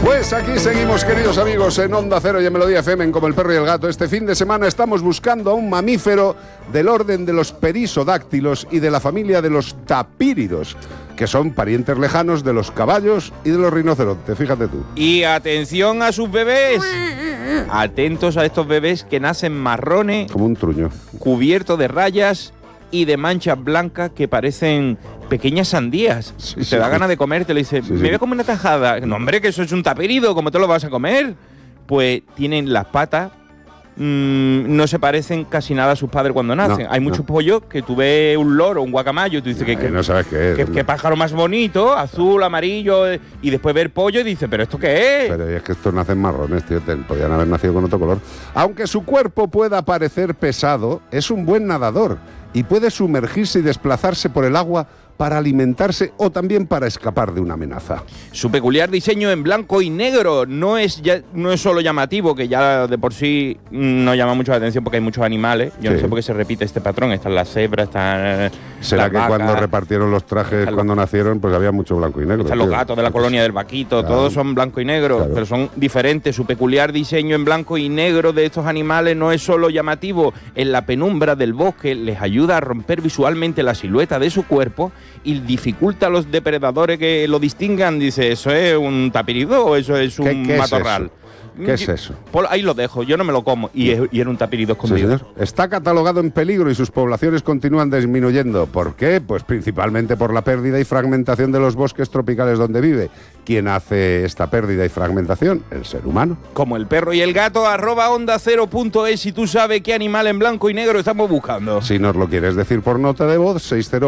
Pues aquí seguimos, queridos amigos, en Onda Cero y en Melodía FM, en Como el Perro y el Gato. Este fin de semana estamos buscando a un mamífero del orden de los perisodáctilos y de la familia de los tapíridos, que son parientes lejanos de los caballos y de los rinocerontes, fíjate tú. Y atención a sus bebés. Atentos a estos bebés que nacen marrones, como un truño, cubiertos de rayas y de manchas blancas que parecen pequeñas sandías. Sí, te da ganas de comerte, le dice, me voy a comer una tajada. No, hombre, que eso es un tapírido, ¿cómo te lo vas a comer? Pues tienen las patas, no se parecen casi nada a sus padres cuando nacen. No, hay muchos pollos que tú ves un loro, un guacamayo, y tú dices que no sabes qué es. ¿Qué pájaro más bonito, azul, amarillo, y después ver pollo y dices, ¿pero esto qué es? Pero es que estos nacen marrones, tío, podrían haber nacido con otro color. Aunque su cuerpo pueda parecer pesado, es un buen nadador y puede sumergirse y desplazarse por el agua para alimentarse o también para escapar de una amenaza. Su peculiar diseño en blanco y negro no es solo llamativo, que ya de por sí no llama mucho la atención porque hay muchos animales. Yo no sé por qué se repite este patrón. Están las cebras, están ¿Será las que vacas, cuando repartieron los trajes cuando nacieron, pues había mucho blanco y negro? Están los gatos de la colonia del Vaquito, claro, todos son blanco y negro, claro, pero son diferentes. Su peculiar diseño en blanco y negro de estos animales no es solo llamativo. En la penumbra del bosque les ayuda a romper visualmente la silueta de su cuerpo y dificulta a los depredadores que lo distingan. Dice, ¿eso es un tapirido o eso es un matorral? ¿Qué es eso? Ahí lo dejo, yo no me lo como. Y era un tapirido escondido. Sí, está catalogado en peligro y sus poblaciones continúan disminuyendo. ¿Por qué? Pues principalmente por la pérdida y fragmentación de los bosques tropicales donde vive. ¿Quién hace esta pérdida y fragmentación? El ser humano. Como el perro y el gato, @ondacero.es, si tú sabes qué animal en blanco y negro estamos buscando. Si nos lo quieres decir por nota de voz,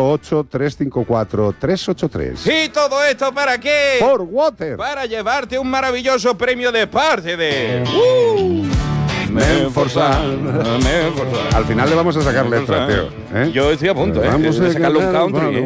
608-354-383. ¿Y todo esto para qué? Por Water. Para llevarte un maravilloso premio de parte de Menforsan. Al final le vamos a sacar letra, tío. Yo estoy a punto, vamos de sacarle un country.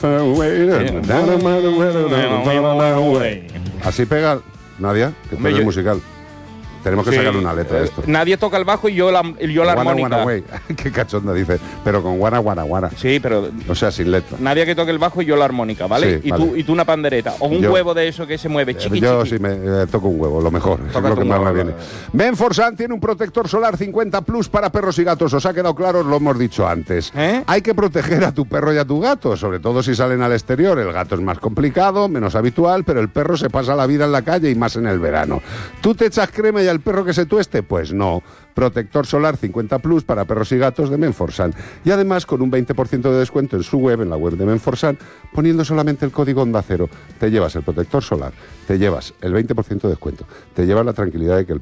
Así pega, Nadia, que tú eres musical. Tenemos que sacarle una letra a esto. Nadie toca el bajo y yo la armónica. Qué cachonda, dice. Pero con guana. Sí, pero... O sea, sin letra. Nadie que toque el bajo y yo la armónica, ¿vale? Sí, y tú una pandereta. O un huevo de eso que se mueve, chiqui. Yo sí me toco un huevo, lo mejor. Es lo que más me viene. Menforsan tiene un protector solar 50 Plus para perros y gatos. ¿Os ha quedado claro? Lo hemos dicho antes. Hay que proteger a tu perro y a tu gato, sobre todo si salen al exterior. El gato es más complicado, menos habitual, pero el perro se pasa la vida en la calle y más en el verano. ¿Tú te echas crema y al perro que se tueste? Pues no. Protector solar 50 Plus para perros y gatos de Menforsan. Y además con un 20% de descuento en su web, en la web de Menforsan, poniendo solamente el código Onda Cero. Te llevas el protector solar, te llevas el 20% de descuento, te llevas la tranquilidad de que el